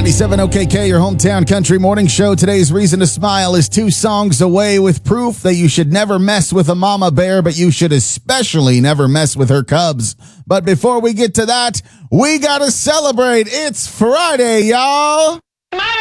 97 OKK, your hometown country morning show. Today's reason to smile is 2 songs away with proof that you should never mess with a mama bear, but you should especially never mess with her cubs. But before we get to that, we gotta celebrate. It's Friday, y'all.